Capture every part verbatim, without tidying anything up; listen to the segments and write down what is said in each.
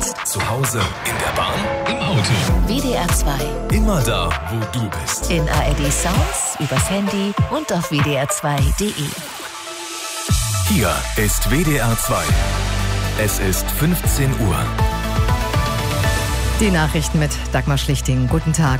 Unterwegs, zu Hause, in der Bahn, im Auto. W D R zwei. Immer da, wo du bist. In A R D Sounds, übers Handy und auf w d r zwei punkt d e. Hier ist W D R zwei. Es ist fünfzehn Uhr. Die Nachrichten mit Dagmar Schlichting. Guten Tag.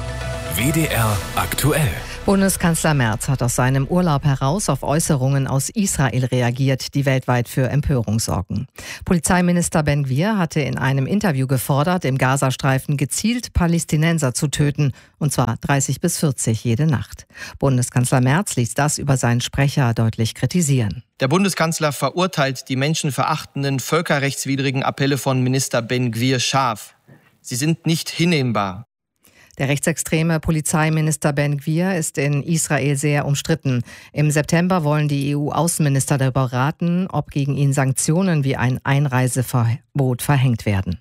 W D R aktuell. Bundeskanzler Merz hat aus seinem Urlaub heraus auf Äußerungen aus Israel reagiert, die weltweit für Empörung sorgen. Polizeiminister Ben-Gvir hatte in einem Interview gefordert, im Gazastreifen gezielt Palästinenser zu töten, und zwar dreißig bis vierzig jede Nacht. Bundeskanzler Merz ließ das über seinen Sprecher deutlich kritisieren. Der Bundeskanzler verurteilt die menschenverachtenden, völkerrechtswidrigen Appelle von Minister Ben-Gvir scharf. Sie sind nicht hinnehmbar. Der rechtsextreme Polizeiminister Ben-Gvir ist in Israel sehr umstritten. Im September wollen die E U-Außenminister darüber beraten, ob gegen ihn Sanktionen wie ein Einreiseverbot verhängt werden.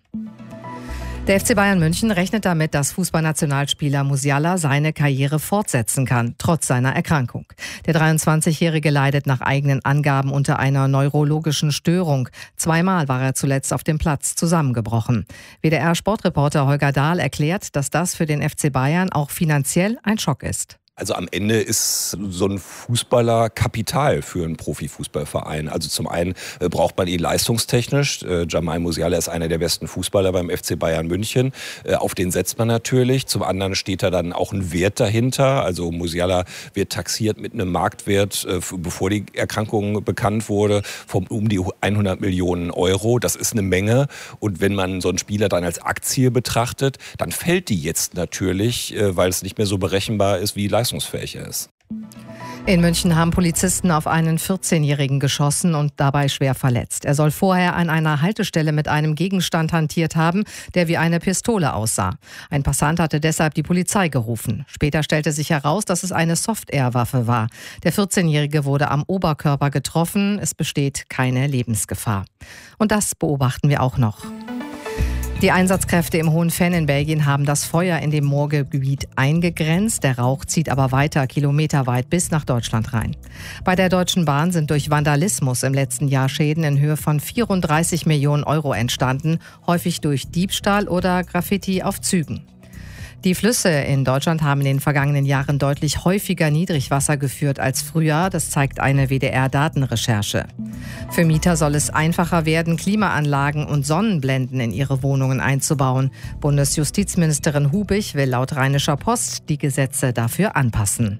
Der F C Bayern München rechnet damit, dass Fußballnationalspieler Musiala seine Karriere fortsetzen kann, trotz seiner Erkrankung. Der dreiundzwanzigjährige leidet nach eigenen Angaben unter einer neurologischen Störung. Zweimal war er zuletzt auf dem Platz zusammengebrochen. W D R-Sportreporter Holger Dahl erklärt, dass das für den F C Bayern auch finanziell ein Schock ist. Also am Ende ist so ein Fußballer Kapital für einen Profifußballverein. Also zum einen äh, braucht man ihn leistungstechnisch. Äh, Jamal Musiala ist einer der besten Fußballer beim F C Bayern München. Äh, auf den setzt man natürlich. Zum anderen steht da dann auch ein Wert dahinter. Also Musiala wird taxiert mit einem Marktwert, äh, bevor die Erkrankung bekannt wurde, von um die hundert Millionen Euro. Das ist eine Menge. Und wenn man so einen Spieler dann als Aktie betrachtet, dann fällt die jetzt natürlich, äh, weil es nicht mehr so berechenbar ist, wie leistungsfähig ist. In München haben Polizisten auf einen vierzehnjährigen geschossen und dabei schwer verletzt. Er soll vorher an einer Haltestelle mit einem Gegenstand hantiert haben, der wie eine Pistole aussah. Ein Passant hatte deshalb die Polizei gerufen. Später stellte sich heraus, dass es eine Soft-Air-Waffe war. Der vierzehnjährige wurde am Oberkörper getroffen. Es besteht keine Lebensgefahr. Und das beobachten wir auch noch. Die Einsatzkräfte im Hohen-Venn in Belgien haben das Feuer in dem Moorgebiet eingegrenzt. Der Rauch zieht aber weiter kilometerweit bis nach Deutschland rein. Bei der Deutschen Bahn sind durch Vandalismus im letzten Jahr Schäden in Höhe von vierunddreißig Millionen Euro entstanden, häufig durch Diebstahl oder Graffiti auf Zügen. Die Flüsse in Deutschland haben in den vergangenen Jahren deutlich häufiger Niedrigwasser geführt als früher. Das zeigt eine W D R-Datenrecherche. Für Mieter soll es einfacher werden, Klimaanlagen und Sonnenblenden in ihre Wohnungen einzubauen. Bundesjustizministerin Hubich will laut Rheinischer Post die Gesetze dafür anpassen.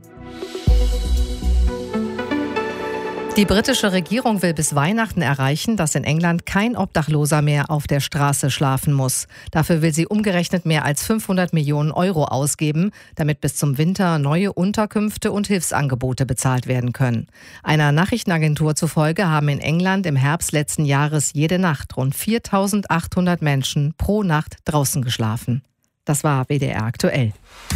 Die britische Regierung will bis Weihnachten erreichen, dass in England kein Obdachloser mehr auf der Straße schlafen muss. Dafür will sie umgerechnet mehr als fünfhundert Millionen Euro ausgeben, damit bis zum Winter neue Unterkünfte und Hilfsangebote bezahlt werden können. Einer Nachrichtenagentur zufolge haben in England im Herbst letzten Jahres jede Nacht rund viertausendachthundert Menschen pro Nacht draußen geschlafen. Das war W D R aktuell.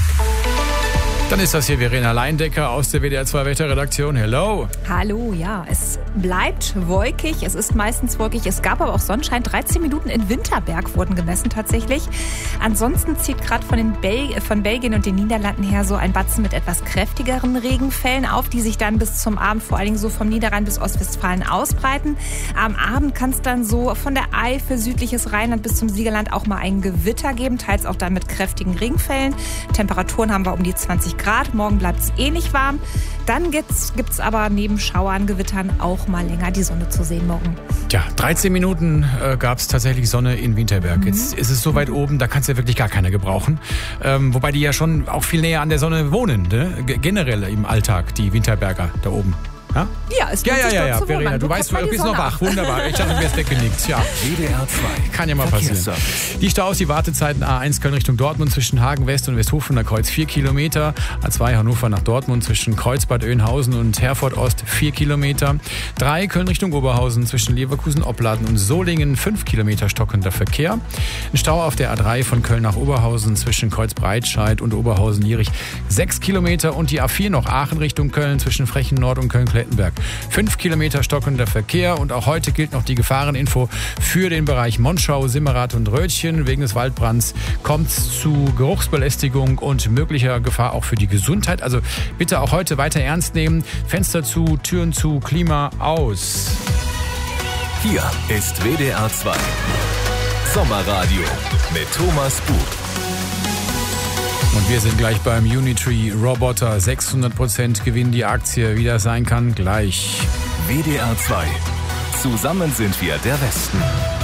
Dann ist das hier Verena Leindecker aus der W D R zwei Wetterredaktion. Hello. Hallo, ja, es bleibt wolkig, es ist meistens wolkig, es gab aber auch Sonnenschein. dreizehn Minuten in Winterberg wurden gemessen tatsächlich. Ansonsten zieht gerade von, den Bel- von Belgien und den Niederlanden her so ein Batzen mit etwas kräftigeren Regenfällen auf, die sich dann bis zum Abend vor allen Dingen so vom Niederrhein bis Ostwestfalen ausbreiten. Am Abend kann es dann so von der Eifel, südliches Rheinland bis zum Siegerland auch mal ein Gewitter geben, teils auch dann mit kräftigen Regenfällen. Temperaturen haben wir um die zwanzig Grad. Morgen bleibt es ähnlich warm. Dann gibt es aber neben Schauern, Gewittern auch mal länger die Sonne zu sehen morgen. Tja, dreizehn Minuten äh, gab es tatsächlich Sonne in Winterberg. Mhm. Jetzt ist es so weit oben, da kann es ja wirklich gar keiner gebrauchen. Ähm, wobei die ja schon auch viel näher an der Sonne wohnen, ne? G- generell im Alltag, die Winterberger da oben. Ja, ja es ja, lohnt ja, sich ja, dort ja. zu Verena, wohnen. du weißt, du bist noch wach. Wunderbar. Ich dachte, du wärst weggenickt. Ja. W D R zwei. Kann ja mal passieren. Die Staus, die Wartezeiten A eins Köln Richtung Dortmund zwischen Hagen West und Westhofen an der Kreuz vier Kilometer. A zwei Hannover nach Dortmund zwischen Kreuzbad Oeynhausen und Herford Ost vier Kilometer. drei Köln Richtung Oberhausen zwischen Leverkusen, Opladen und Solingen fünf Kilometer stockender Verkehr. Ein Stau auf der A drei von Köln nach Oberhausen zwischen Kreuzbreitscheid und Oberhausen-Jierich sechs Kilometer. Und die A vier noch Aachen Richtung Köln zwischen Frechen Nord und Köln-Klettenberg fünf Kilometer stockender Verkehr. Und auch heute gilt noch die Gefahreninfo für den Bereich Monschau, Simmerath und Rötchen. Wegen des Waldbrands kommt es zu Geruchsbelästigung und möglicher Gefahr auch für die Gesundheit. Also bitte auch heute weiter ernst nehmen. Fenster zu, Türen zu, Klima aus. Hier ist W D R zwei. Sommerradio mit Thomas Buch. Und wir sind gleich beim Unitree Roboter. sechshundert Prozent Gewinn die Aktie, wie das sein kann, gleich. W D R zwei. Zusammen sind wir der Westen.